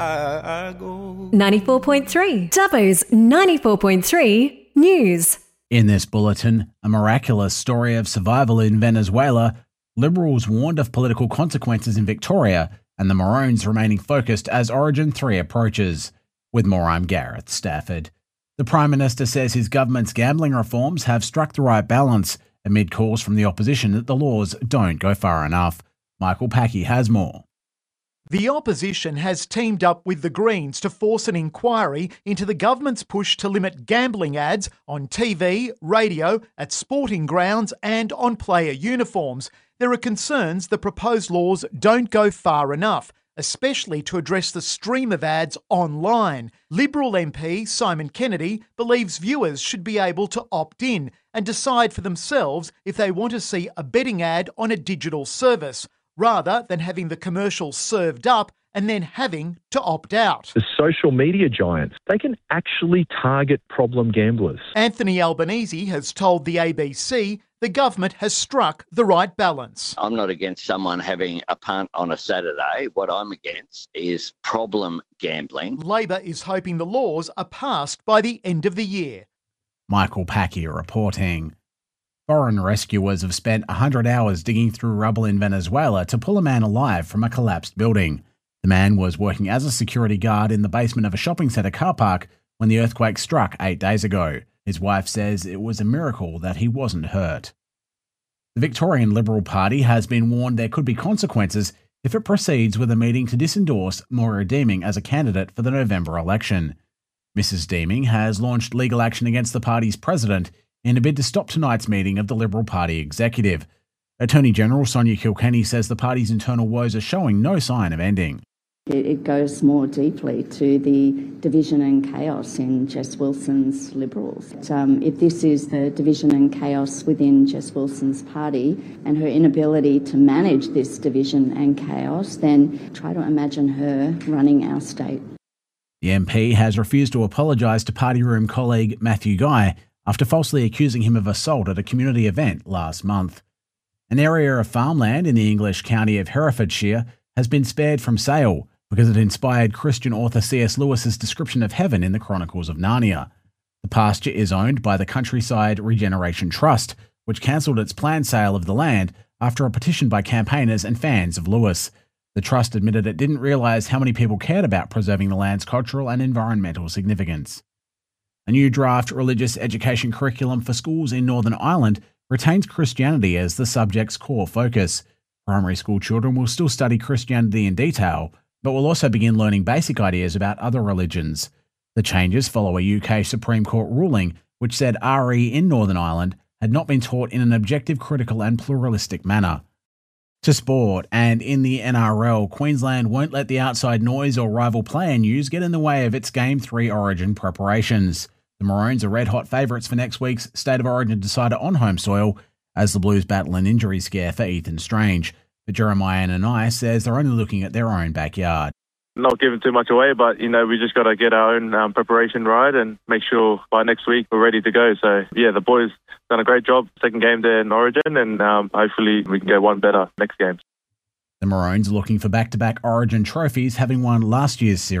94.3 Dubbo's 94.3 News. In this bulletin, a miraculous story of survival in Venezuela, Liberals warned of political consequences in Victoria, and the Maroons remaining focused as Origin 3 approaches. With more, I'm Gareth Stafford. The Prime Minister says his government's gambling reforms have struck the right balance, amid calls from the opposition that the laws don't go far enough. Michael Packey has more. The opposition has teamed up with the Greens to force an inquiry into the government's push to limit gambling ads on TV, radio, at sporting grounds and on player uniforms. There are concerns the proposed laws don't go far enough, especially to address the stream of ads online. Liberal MP Simon Kennedy believes viewers should be able to opt in and decide for themselves if they want to see a betting ad on a digital service, rather than having the commercial served up and then having to opt out. The social media giants, they can actually target problem gamblers. Anthony Albanese has told the ABC the government has struck the right balance. I'm not against someone having a punt on a Saturday. What I'm against is problem gambling. Labor is hoping the laws are passed by the end of the year. Michael Packey reporting. Foreign rescuers have spent 100 hours digging through rubble in Venezuela to pull a man alive from a collapsed building. The man was working as a security guard in the basement of a shopping centre car park when the earthquake struck 8 days ago. His wife says it was a miracle that he wasn't hurt. The Victorian Liberal Party has been warned there could be consequences if it proceeds with a meeting to disendorse Moira Deeming as a candidate for the November election. Mrs. Deeming has launched legal action against the party's president in a bid to stop tonight's meeting of the Liberal Party executive. Attorney General Sonia Kilkenny says the party's internal woes are showing no sign of ending. It goes more deeply to the division and chaos in Jess Wilson's Liberals. If this is the division and chaos within Jess Wilson's party and her inability to manage this division and chaos, then try to imagine her running our state. The MP has refused to apologise to party room colleague Matthew Guy after falsely accusing him of assault at a community event last month. An area of farmland in the English county of Herefordshire has been spared from sale because it inspired Christian author C.S. Lewis's description of heaven in the Chronicles of Narnia. The pasture is owned by the Countryside Regeneration Trust, which cancelled its planned sale of the land after a petition by campaigners and fans of Lewis. The trust admitted it didn't realise how many people cared about preserving the land's cultural and environmental significance. A new draft religious education curriculum for schools in Northern Ireland retains Christianity as the subject's core focus. Primary school children will still study Christianity in detail, but will also begin learning basic ideas about other religions. The changes follow a UK Supreme Court ruling which said RE in Northern Ireland had not been taught in an objective, critical and pluralistic manner. To sport, and in the NRL, Queensland won't let the outside noise or rival player news get in the way of its Game 3 Origin preparations. The Maroons are red-hot favourites for next week's State of Origin decider on home soil, as the Blues battle an injury scare for Ethan Strange. But Jeremiah Nanai says they're only looking at their own backyard. Not giving too much away, but, we just got to get our own preparation right and make sure by next week we're ready to go. So, the boys done a great job. Second game there in Origin, and hopefully we can go one better next game. The Maroons are looking for back-to-back Origin trophies, having won last year's series.